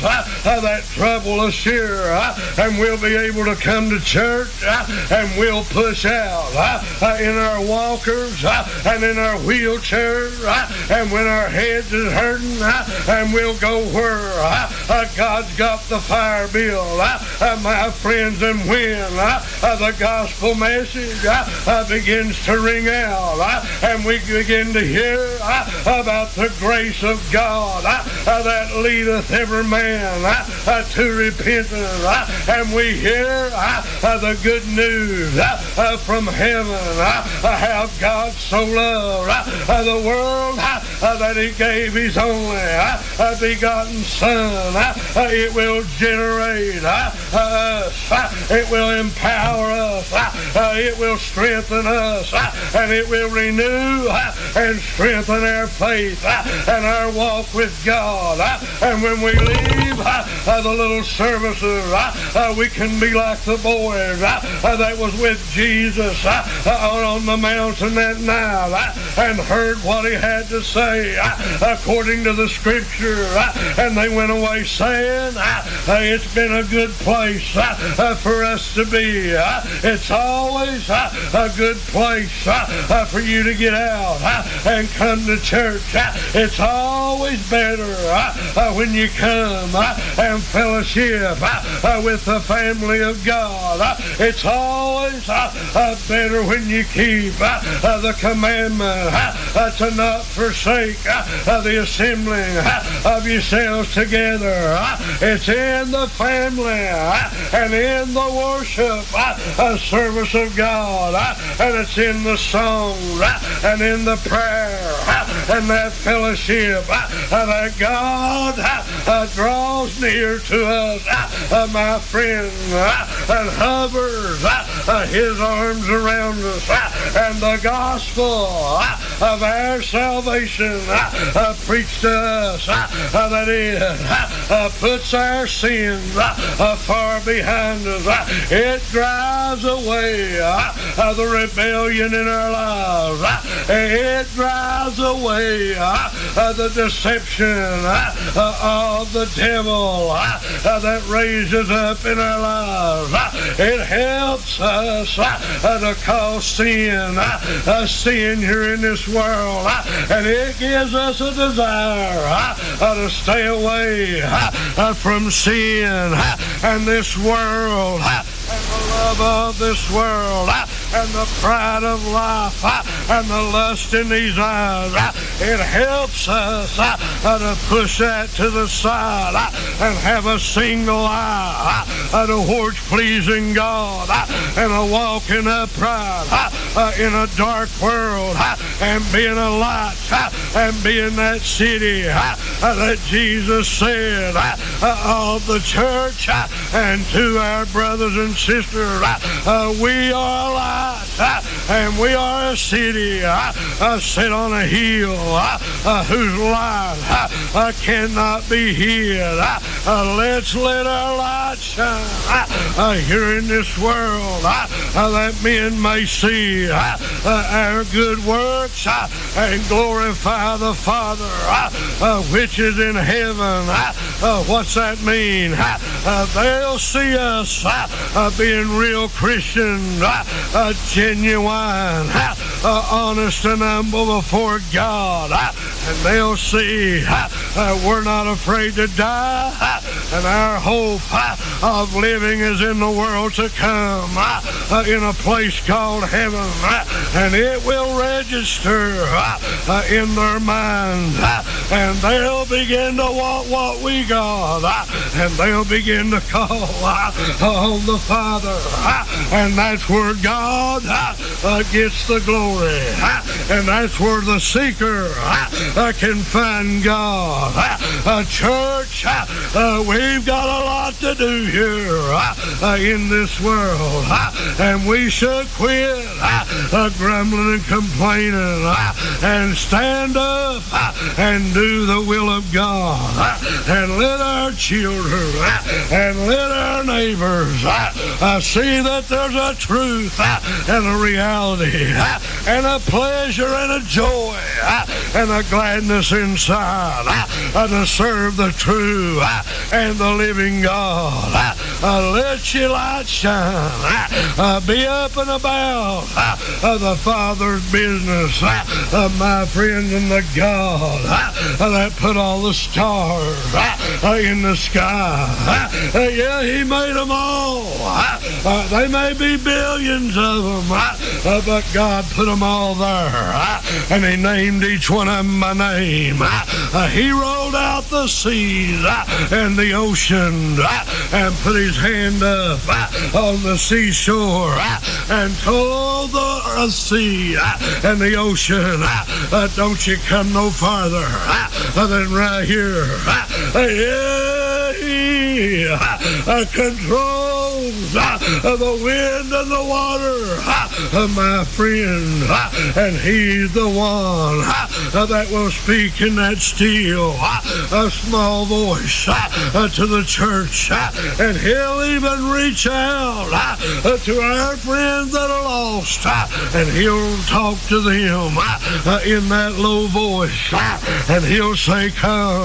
that trouble us here, and we'll be able to come to church, and we'll push out in our walkers and in our wheelchairs, and when our heads is hurting, and we'll go where God's got the fire bill, my friends, and when the gospel message begins to ring out, and we begin to hear about the grace of God that leadeth every man to repentance, and we hear the good news from heaven, how God so loved the world that he gave his only begotten Son. It will generate us, it will empower us, it will strengthen us, and it will renew and strengthen our faith and our walk with God. And when we leave the little services, we can be like the boys that was with Jesus on the mountain that night and heard what he had to say according to the Scripture, and they went away saying, it's been a good place for us to be. It's always a good place for you to get out and come to church. It's always better when you come and fellowship with the family of God. It's always better when you keep the commandment to not forsake the assembling of yourselves together. It's in the family and in the worship service of God, and it's in the song and in the prayer and that fellowship that God draws near to us, my friend, and hovers his arms around us, and the gospel of our salvation preached to us, that is, puts our sins far behind us. It drives away the rebellion in our lives. It drives away the deception of the devil that raises up in our lives. It helps us to cause sin here in this world, and it gives us a desire to stay away from sin and this world and the love of this world and the pride of life and the lust in these eyes. It helps us to push that to the side and have a single eye towards pleasing God and a walking upright in a dark world and being a light and being that city that Jesus said of the church and to our brothers and sisters, we are a light and we are a city set on a hill whose light cannot be hid. Let's let our light shine here in this world that men may see our good works and glorify the Father which is in heaven. What's that mean? They'll see us being real Christians, genuine, honest and humble before God, and they'll see we're not afraid to die, and our hope of living is in the world to come, in a place called heaven, and it will register in their minds, and they'll begin to want what we got, and they'll begin to call on the Father, and that's where God gets the glory, and that's where the seeker can find God. Church, we've got a lot to do here in this world, and we should quit grumbling and complaining and stand up and do the will of God, and let our children and let our neighbors see that there's a truth and a reality and a pleasure and a joy and a gladness inside tried to serve the true and the living God. Let your light shine. Be up and about the Father's business, my friends, and the God that put all the stars in the sky. Yeah, he made them all. They may be billions of them, but God put them all there, and he named each one of them by name. He rolled out the seas and the ocean and put his hand up on the seashore and told the sea and the ocean, don't you come no farther than right here. He controls the wind and the water, my friend, and he's the one that will speak in that still, small voice to the church, and he'll even reach out to our friends that are lost, and he'll talk to them in that low voice, and he'll say, come.